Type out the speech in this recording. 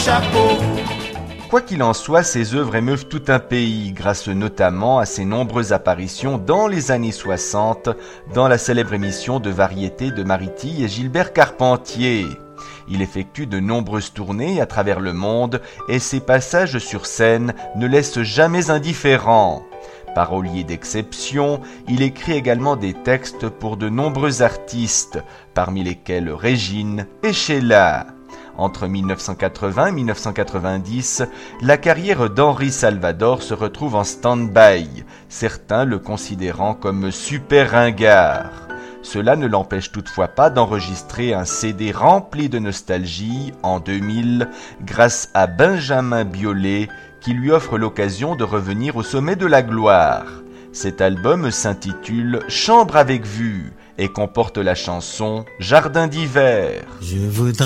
chapeau. Quoi qu'il en soit, ses œuvres émeuvent tout un pays, grâce notamment à ses nombreuses apparitions dans les années 60, dans la célèbre émission de variété de Maritilles et Gilbert Carpentier. Il effectue de nombreuses tournées à travers le monde et ses passages sur scène ne laissent jamais indifférent. Parolier d'exception, il écrit également des textes pour de nombreux artistes, parmi lesquels Régine et Sheila. Entre 1980 et 1990, la carrière d'Henri Salvador se retrouve en stand-by, certains le considérant comme super ringard. Cela ne l'empêche toutefois pas d'enregistrer un CD rempli de nostalgie en 2000 grâce à Benjamin Biolay qui lui offre l'occasion de revenir au sommet de la gloire. Cet album s'intitule Chambre avec vue et comporte la chanson Jardin d'hiver.